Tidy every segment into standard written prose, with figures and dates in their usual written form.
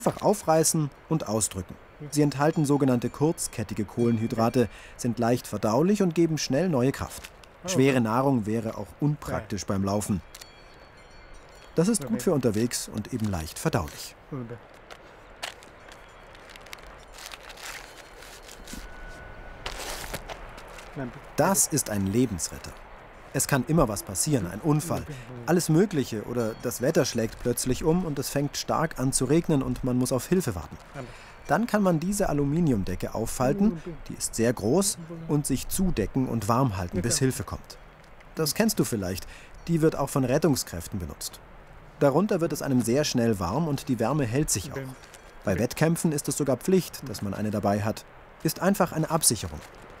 Einfach aufreißen und ausdrücken. Sie enthalten sogenannte kurzkettige Kohlenhydrate, sind leicht verdaulich und geben schnell neue Kraft. Schwere Nahrung wäre auch unpraktisch beim Laufen. Das ist gut für unterwegs und eben leicht verdaulich. Das ist ein Lebensretter. Es kann immer was passieren, ein Unfall, alles Mögliche oder das Wetter schlägt plötzlich um und es fängt stark an zu regnen und man muss auf Hilfe warten. Dann kann man diese Aluminiumdecke auffalten, die ist sehr groß, und sich zudecken und warm halten, bis Hilfe kommt. Das kennst du vielleicht, die wird auch von Rettungskräften benutzt. Darunter wird es einem sehr schnell warm und die Wärme hält sich auch. Bei Wettkämpfen ist es sogar Pflicht, dass man eine dabei hat. Ist einfach eine Absicherung.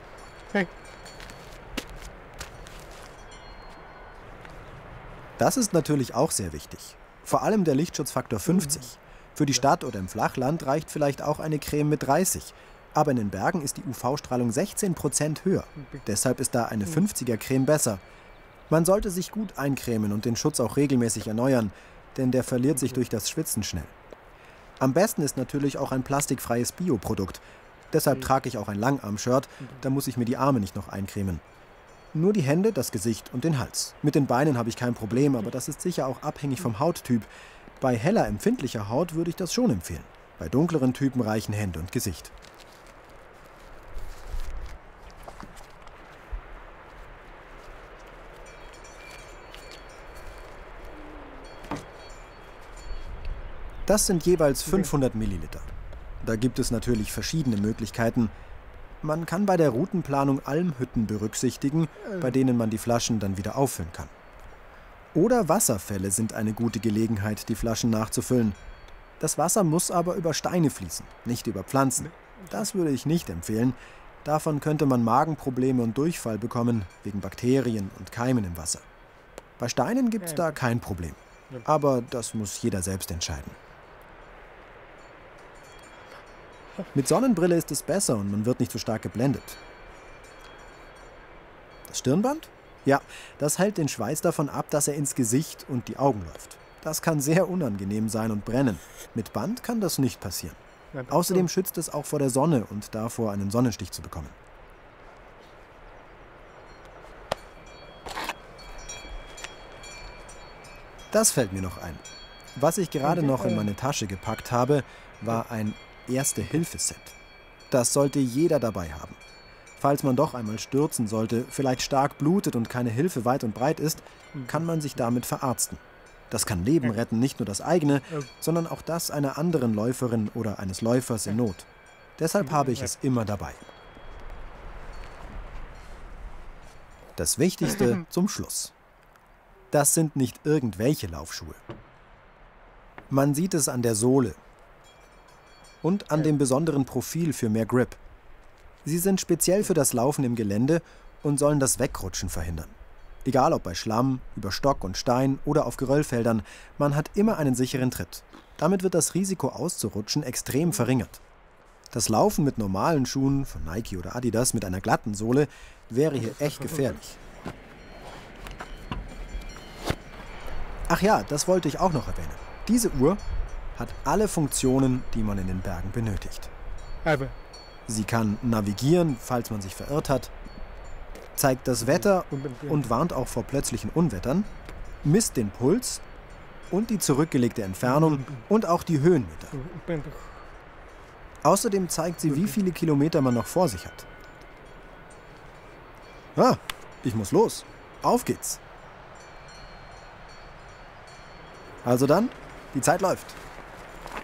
Das ist natürlich auch sehr wichtig. Vor allem der Lichtschutzfaktor 50. Für die Stadt oder im Flachland reicht vielleicht auch eine Creme mit 30. Aber in den Bergen ist die UV-Strahlung 16% höher. Deshalb ist da eine 50er-Creme besser. Man sollte sich gut eincremen und den Schutz auch regelmäßig erneuern, denn der verliert sich durch das Schwitzen schnell. Am besten ist natürlich auch ein plastikfreies Bioprodukt. Deshalb trage ich auch ein Langarm-Shirt, da muss ich mir die Arme nicht noch eincremen. Nur die Hände, das Gesicht und den Hals. Mit den Beinen habe ich kein Problem, aber das ist sicher auch abhängig vom Hauttyp. Bei heller, empfindlicher Haut würde ich das schon empfehlen. Bei dunkleren Typen reichen Hände und Gesicht. Das sind jeweils 500 Milliliter. Da gibt es natürlich verschiedene Möglichkeiten. Man kann bei der Routenplanung Almhütten berücksichtigen, bei denen man die Flaschen dann wieder auffüllen kann. Oder Wasserfälle sind eine gute Gelegenheit, die Flaschen nachzufüllen. Das Wasser muss aber über Steine fließen, nicht über Pflanzen. Das würde ich nicht empfehlen. Davon könnte man Magenprobleme und Durchfall bekommen, wegen Bakterien und Keimen im Wasser. Bei Steinen gibt es da kein Problem. Aber das muss jeder selbst entscheiden. Mit Sonnenbrille ist es besser und man wird nicht so stark geblendet. Das Stirnband? Ja, das hält den Schweiß davon ab, dass er ins Gesicht und die Augen läuft. Das kann sehr unangenehm sein und brennen. Mit Band kann das nicht passieren. Außerdem schützt es auch vor der Sonne und davor, einen Sonnenstich zu bekommen. Das fällt mir noch ein. Was ich gerade noch in meine Tasche gepackt habe, war ein Erste-Hilfe-Set. Das sollte jeder dabei haben. Falls man doch einmal stürzen sollte, vielleicht stark blutet und keine Hilfe weit und breit ist, kann man sich damit verarzten. Das kann Leben retten, nicht nur das eigene, sondern auch das einer anderen Läuferin oder eines Läufers in Not. Deshalb habe ich es immer dabei. Das Wichtigste zum Schluss. Das sind nicht irgendwelche Laufschuhe. Man sieht es an der Sohle und an dem besonderen Profil für mehr Grip. Sie sind speziell für das Laufen im Gelände und sollen das Wegrutschen verhindern. Egal ob bei Schlamm, über Stock und Stein oder auf Geröllfeldern, man hat immer einen sicheren Tritt. Damit wird das Risiko auszurutschen extrem verringert. Das Laufen mit normalen Schuhen, von Nike oder Adidas, mit einer glatten Sohle, wäre hier echt gefährlich. Ach ja, das wollte ich auch noch erwähnen. Diese Uhr hat alle Funktionen, die man in den Bergen benötigt. Sie kann navigieren, falls man sich verirrt hat, zeigt das Wetter und warnt auch vor plötzlichen Unwettern, misst den Puls und die zurückgelegte Entfernung und auch die Höhenmeter. Außerdem zeigt sie, wie viele Kilometer man noch vor sich hat. Ah, ich muss los. Auf geht's. Also dann, die Zeit läuft.